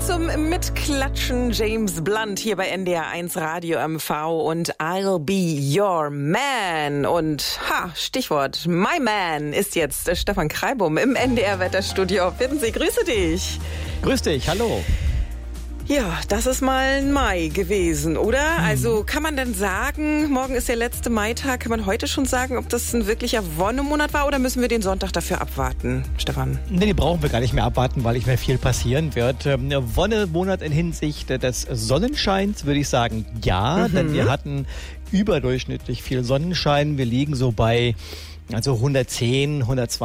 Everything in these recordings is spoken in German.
zum Mitklatschen James Blunt hier bei NDR 1 Radio MV und I'll Be Your Man. Und Stichwort My Man ist jetzt Stefan Kreibum im NDR Wetterstudio. Finden Sie, grüße dich. Grüß dich, hallo. Ja, das ist mal ein Mai gewesen, oder? Also kann man denn sagen, morgen ist der letzte Maitag, kann man heute schon sagen, ob das ein wirklicher Wonnemonat war oder müssen wir den Sonntag dafür abwarten, Stefan? Nee, den brauchen wir gar nicht mehr abwarten, weil nicht mehr viel passieren wird. Wonnemonat in Hinsicht des Sonnenscheins würde ich sagen, ja, denn wir hatten überdurchschnittlich viel Sonnenschein. Wir liegen so bei 110,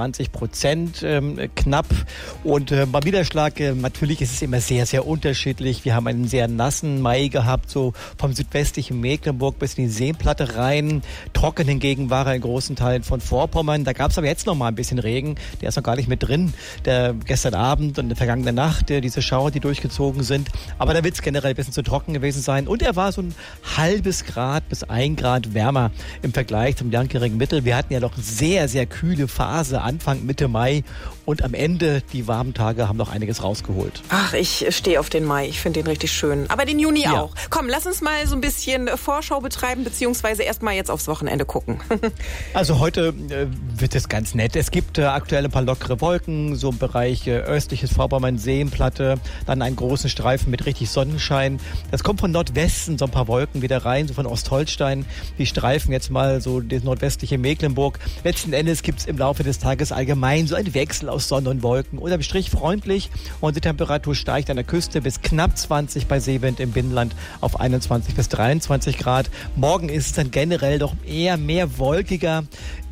120% knapp. Und beim Niederschlag, natürlich ist es immer sehr, sehr unterschiedlich. Wir haben einen sehr nassen Mai gehabt, so vom südwestlichen Mecklenburg bis in die Seenplatte rein. Trocken hingegen war er in großen Teilen von Vorpommern. Da gab es aber jetzt noch mal ein bisschen Regen. Der ist noch gar nicht mit drin. Gestern Abend und vergangene Nacht, diese Schauer, die durchgezogen sind. Aber da wird es generell ein bisschen zu trocken gewesen sein. Und er war so ein halbes Grad bis 1 Grad wärmer im Vergleich zum langjährigen Mittel. Wir hatten ja noch sehr, sehr kühle Phase Anfang, Mitte Mai und am Ende, die warmen Tage haben noch einiges rausgeholt. Ach, ich stehe auf den Mai, ich finde den richtig schön. Aber den Juni auch. Komm, lass uns mal so ein bisschen Vorschau betreiben, beziehungsweise erstmal jetzt aufs Wochenende gucken. Also heute wird es ganz nett. Es gibt aktuell ein paar lockere Wolken, so im Bereich östliches Vorpommern, Seenplatte, dann einen großen Streifen mit richtig Sonnenschein. Das kommt von Nordwesten, so ein paar Wolken wieder rein, so von Ostholstein. Die streifen jetzt mal so das nordwestliche Mecklenburg. Letzten Endes gibt es im Laufe des Tages allgemein so einen Wechsel aus Sonne und Wolken. Unterm Strich freundlich und die Temperatur steigt an der Küste bis knapp 20 bei Seewind, im Binnenland auf 21 bis 23 Grad. Morgen ist es dann generell doch eher mehr wolkige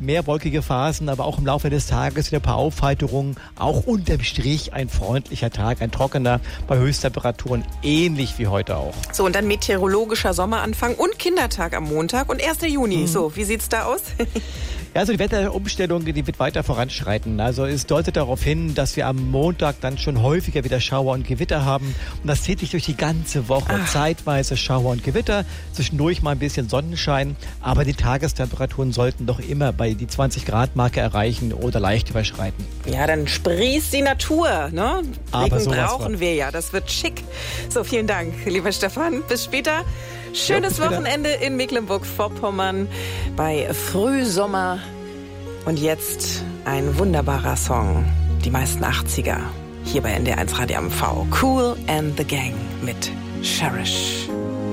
Phasen, aber auch im Laufe des Tages wieder ein paar Aufheiterungen. Auch unterm Strich ein freundlicher Tag, ein trockener, bei Höchsttemperaturen ähnlich wie heute auch. So, und dann meteorologischer Sommeranfang und Kindertag am Montag und 1. Juni. So, wie sieht's da aus? Ja, also die Wetterumstellung, die wird weiter voranschreiten. Also es deutet darauf hin, dass wir am Montag dann schon häufiger wieder Schauer und Gewitter haben. Und das zieht sich durch die ganze Woche. Zeitweise Schauer und Gewitter, zwischendurch mal ein bisschen Sonnenschein. Aber die Tagestemperaturen sollten doch immer bei die 20-Grad-Marke erreichen oder leicht überschreiten. Ja, dann sprießt die Natur, ne? Regen brauchen wir ja, das wird schick. So, vielen Dank, lieber Stefan. Bis später. Schönes Wochenende in Mecklenburg-Vorpommern bei Frühsommer. Und jetzt ein wunderbarer Song. Die meisten 80er. Hier bei NDR 1 Radio MV. Kool and the Gang mit Cherish.